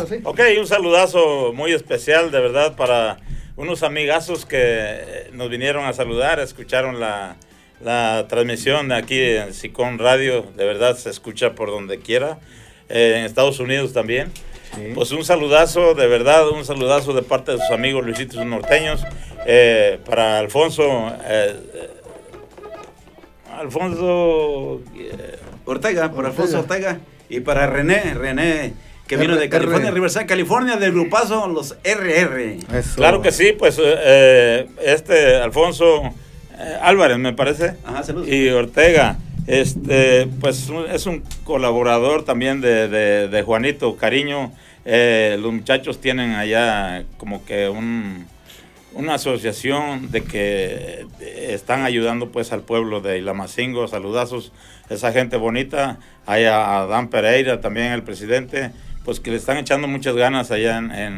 saludazo, sí. Ok, un saludazo muy especial, de verdad, para unos amigazos que nos vinieron a saludar, escucharon la transmisión aquí en Sicón Radio, de verdad se escucha por donde quiera, en Estados Unidos también. Sí. Pues un saludazo, de verdad, un saludazo de parte de sus amigos Luisitos Norteños, para Alfonso Ortega, por Alfonso Ortega, y para René, que vino de California, Riverside, California, del grupazo Los RR. Eso. Claro que sí, pues Alfonso Álvarez, me parece. Ajá, saludos. Y Ortega, pues es un colaborador también de Juanito Cariño. Los muchachos tienen allá como que una asociación de que están ayudando pues al pueblo de Ilamacingo. Saludazos, esa gente bonita. Hay a Dan Pereira también, el presidente, pues que le están echando muchas ganas allá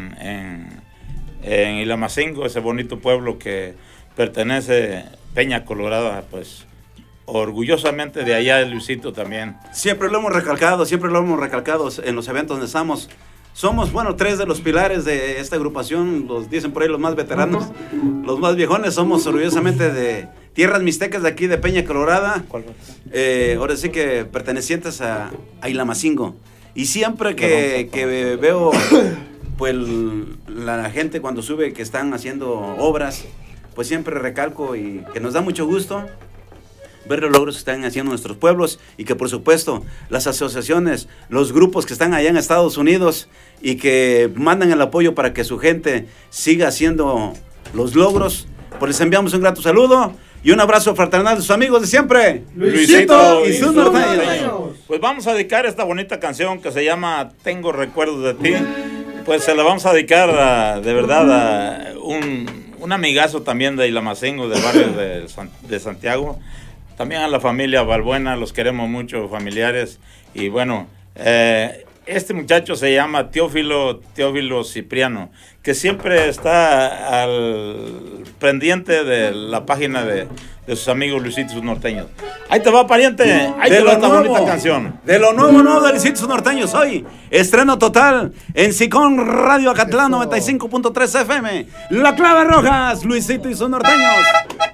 en Ilamacingo, ese bonito pueblo que pertenece Peña Colorada, pues orgullosamente de allá de Luisito también. Siempre lo hemos recalcado en los eventos donde estamos. Somos, bueno, 3 de los pilares de esta agrupación, los dicen por ahí los más veteranos, los más viejones, somos orgullosamente de tierras mixtecas de aquí de Peña Colorada. Ahora sí que pertenecientes a Ilamacingo. Y siempre que veo pues la gente cuando sube que están haciendo obras, pues siempre recalco y que nos da mucho gusto ver los logros que están haciendo nuestros pueblos y que por supuesto las asociaciones, los grupos que están allá en Estados Unidos y que mandan el apoyo para que su gente siga haciendo los logros, pues les enviamos un grato saludo y un abrazo fraternal de sus amigos de siempre, Luisito y sus norteños. Pues vamos a dedicar esta bonita canción que se llama Tengo Recuerdos de Ti, pues se la vamos a dedicar de verdad a un amigazo también de Ilamacingo, del barrio de Santiago. También a la familia Balbuena, los queremos mucho, familiares. Y bueno, este muchacho se llama Teófilo Cipriano, que siempre está al pendiente de la página de sus amigos Luisitos Norteños. Ahí te va, pariente, ahí te va esta bonita canción. De lo nuevo de Luisitos Norteños, hoy, estreno total en Sicón Radio Acatlán 95.3 FM. La Clave Rojas, Luisito y sus norteños.